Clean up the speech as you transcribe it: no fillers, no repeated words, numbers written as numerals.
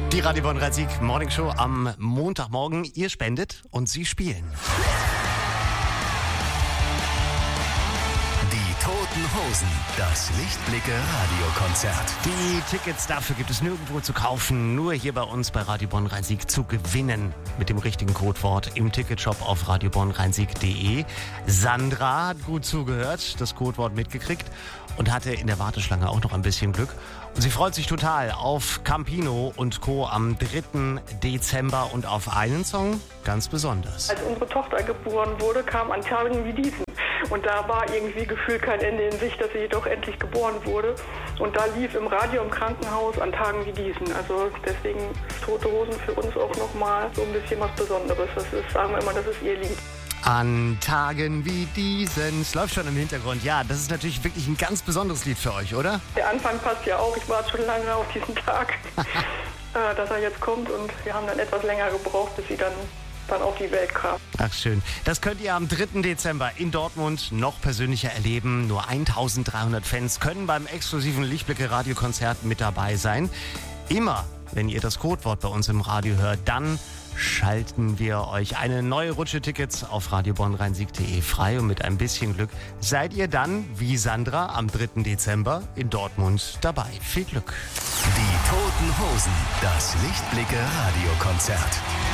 Die Radio Bonn Rhein-Sieg Morning Show am Montagmorgen. Ihr spendet und Sie spielen. Die Toten Hosen, das Lichtblicke Radiokonzert. Die Tickets dafür gibt es nirgendwo zu kaufen, nur hier bei uns bei Radio Bonn Rhein-Sieg zu gewinnen mit dem richtigen Codewort im Ticketshop auf radiobonnrheinsieg.de. Sandra hat gut zugehört, das Codewort mitgekriegt und hatte in der Warteschlange auch noch ein bisschen Glück. Und sie freut sich total auf Campino und Co. am 3. Dezember und auf einen Song ganz besonders. Als unsere Tochter geboren wurde, kam an Tagen wie diesen. Und da war irgendwie gefühlt kein Ende in Sicht, dass sie doch endlich geboren wurde. Und da lief im Radio im Krankenhaus an Tagen wie diesen. Also deswegen ist Tote Hosen für uns auch nochmal so ein bisschen was Besonderes. Das ist, sagen wir immer, das ist ihr Lied. An Tagen wie diesen. Es läuft schon im Hintergrund. Ja, das ist natürlich wirklich ein ganz besonderes Lied für euch, oder? Der Anfang passt ja auch. Ich warte schon lange auf diesen Tag, dass er jetzt kommt. Und wir haben dann etwas länger gebraucht, bis sie dann auf die Welt kam. Ach schön. Das könnt ihr am 3. Dezember in Dortmund noch persönlicher erleben. Nur 1300 Fans können beim exklusiven Lichtblicke Radiokonzert mit dabei sein. Immer, wenn ihr das Codewort bei uns im Radio hört, dann schalten wir euch eine neue Rutsche Tickets auf radiobonnrheinsieg.de frei und mit ein bisschen Glück seid ihr dann, wie Sandra, am 3. Dezember in Dortmund dabei. Viel Glück. Die Toten Hosen, das Lichtblicke Radiokonzert.